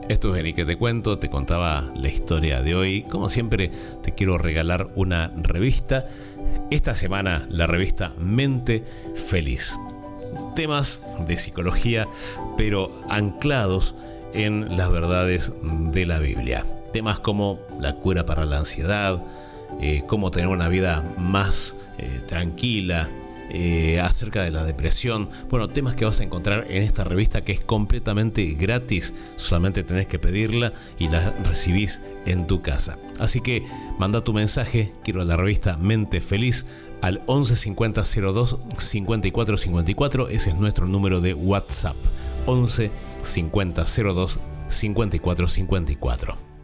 Esto es Vení que te cuento, te contaba la historia de hoy. Como siempre, te quiero regalar una revista. Esta semana, la revista Mente Feliz. Temas de psicología, pero anclados en las verdades de la Biblia. Temas como la cura para la ansiedad, cómo tener una vida más tranquila, acerca de la depresión. Bueno, temas que vas a encontrar en esta revista, que es completamente gratis. Solamente tenés que pedirla y la recibís en tu casa. Así que manda tu mensaje, quiero la revista Mente Feliz, al 11 50 02 54 54. Ese es nuestro número de WhatsApp, 11 50 02 54 54.